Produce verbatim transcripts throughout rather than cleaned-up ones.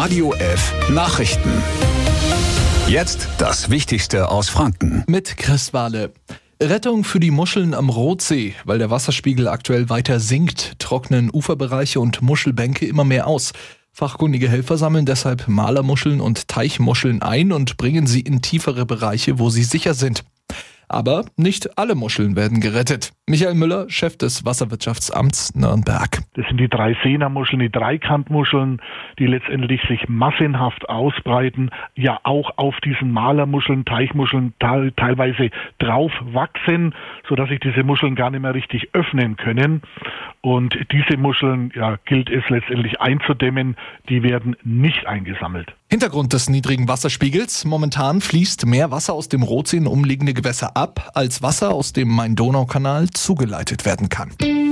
Radio F Nachrichten. Jetzt das Wichtigste aus Franken. Mit Chris Wahle. Rettung für die Muscheln am Rotsee. Weil der Wasserspiegel aktuell weiter sinkt, trocknen Uferbereiche und Muschelbänke immer mehr aus. Fachkundige Helfer sammeln deshalb Malermuscheln und Teichmuscheln ein und bringen sie in tiefere Bereiche, wo sie sicher sind. Aber nicht alle Muscheln werden gerettet. Michael Müller, Chef des Wasserwirtschaftsamts Nürnberg. Das sind die drei Sena-Muscheln, die Dreikantmuscheln, die letztendlich sich massenhaft ausbreiten, ja auch auf diesen Malermuscheln, Teichmuscheln te- teilweise drauf wachsen, sodass sich diese Muscheln gar nicht mehr richtig öffnen können. Und diese Muscheln, ja, gilt es letztendlich einzudämmen, die werden nicht eingesammelt. Hintergrund des niedrigen Wasserspiegels: Momentan fließt mehr Wasser aus dem Rotsee in umliegende Gewässer ab, als Wasser aus dem Main-Donau-Kanal zugeleitet werden kann.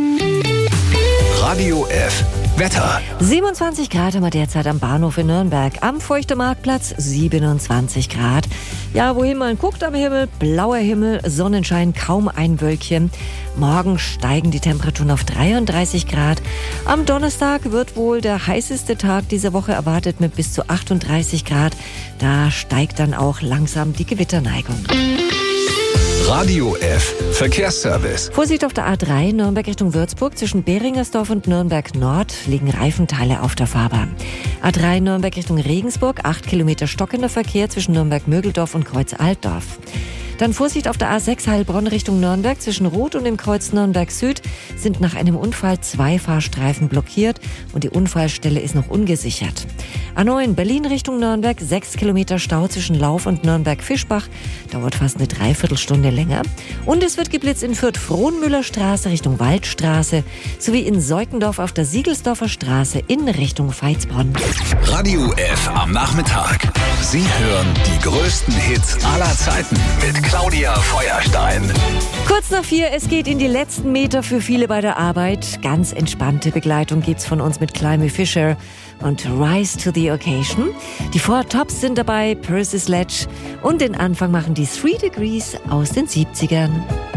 Radio F Wetter. siebenundzwanzig Grad haben wir derzeit am Bahnhof in Nürnberg. Am Feuchter Marktplatz siebenundzwanzig Grad. Ja, wohin man guckt am Himmel, blauer Himmel, Sonnenschein, kaum ein Wölkchen. Morgen steigen die Temperaturen auf dreiunddreißig Grad. Am Donnerstag wird wohl der heißeste Tag dieser Woche erwartet mit bis zu achtunddreißig Grad. Da steigt dann auch langsam die Gewitterneigung. Radio F Verkehrsservice. Vorsicht auf der A drei Nürnberg Richtung Würzburg. Zwischen Beringersdorf und Nürnberg Nord liegen Reifenteile auf der Fahrbahn. A drei Nürnberg Richtung Regensburg. acht Kilometer stockender Verkehr zwischen Nürnberg-Mögeldorf und Kreuz Altdorf. Dann Vorsicht auf der A sechs Heilbronn Richtung Nürnberg. Zwischen Roth und dem Kreuz Nürnberg Süd sind nach einem Unfall zwei Fahrstreifen blockiert und die Unfallstelle ist noch ungesichert. A neun Berlin Richtung Nürnberg. sechs Kilometer Stau zwischen Lauf und Nürnberg-Fischbach. Dauert fast eine Dreiviertelstunde länger. Und es wird geblitzt in Fürth-Frohnmüller-Straße Richtung Waldstraße sowie in Seukendorf auf der Siegelsdorfer Straße in Richtung Veitsbronn. Radio F am Nachmittag. Sie hören die größten Hits aller Zeiten mit Claudia Feuerstein. Kurz nach vier, es geht in die letzten Meter für viele bei der Arbeit. Ganz entspannte Begleitung gibt's von uns mit Climby Fisher und Rise to the Occasion. Die Four Tops sind dabei, Percy Sledge und den Anfang machen die Three Degrees aus den siebzigern.